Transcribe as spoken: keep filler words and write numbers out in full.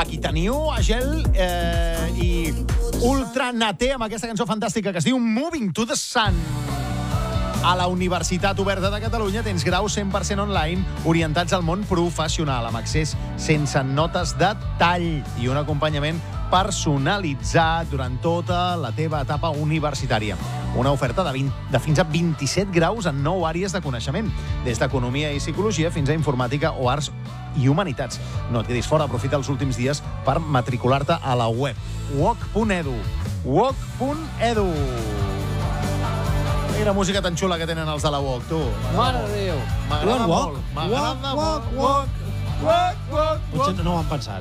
Aquí teniu a Gel eh, i Ultra Naté amb aquesta cançó fantàstica que es diu Moving to the Sun. A la Universitat Oberta de Catalunya tens graus cent per cent online orientats al món professional, amb accés sense notes de tall i un acompanyament personalitzat durant tota la teva etapa universitària. Una oferta de, vint, de fins a vint-i-set graus en nou àrees de coneixement, des d'economia i psicologia fins a informàtica o arts i humanitats. No et quedis fora, aprofita els últims dies per matricular-te a la web u o c punt e d u. u o c punt e d u. Quina música tan xula que tenen els de la U O C, tu. Mare de Déu. M'agrada molt. M'agrada molt. Potser no ho han pensat.